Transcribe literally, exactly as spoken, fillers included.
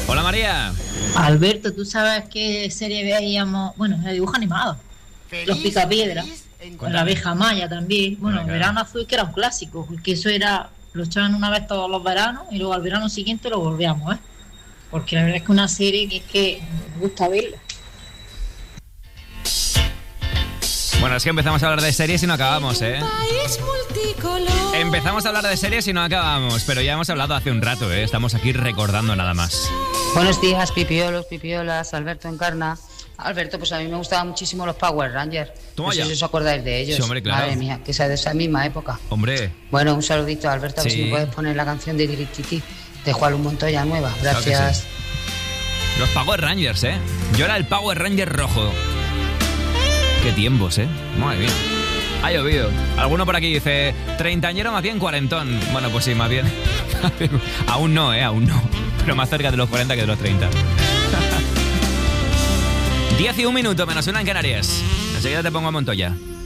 Hola, María. Alberto, ¿tú sabes qué serie veíamos? Bueno, de dibujo animado. Los Picapiedra. Con la abeja maya también. Bueno, Venga. Verano Azul, que era un clásico, porque eso era, lo echaban una vez todos los veranos y luego al verano siguiente lo volvíamos, ¿eh? Porque la verdad es que una serie que es que me gusta verla. Bueno, es que empezamos a hablar de series y no acabamos, ¿eh? Empezamos a hablar de series y no acabamos, pero ya hemos hablado hace un rato, ¿eh? Estamos aquí recordando nada más. Buenos días, pipiolos, pipiolas, Alberto Encarna. Alberto, pues a mí me gustaban muchísimo los Power Rangers. Toma no sé ya. si os acordáis de ellos. Sí, hombre, claro. Madre mía, que sea de esa misma época. Hombre. Bueno, un saludito, Alberto, a ver Sí. si me puedes poner la canción de Dirictiti de Juan Montoya nueva. Claro que Gracias. sí. Los Power Rangers, ¿eh? Yo era el Power Ranger rojo. Qué tiempos, ¿eh? Madre mía. Ha llovido. Alguno por aquí dice, treintañero más bien cuarentón. Bueno, pues sí, más bien. Aún no, ¿eh? Aún no. Pero más cerca de los cuarenta que de los treinta. Diez y un minuto, menos una en Canarias. Enseguida te pongo a Montoya.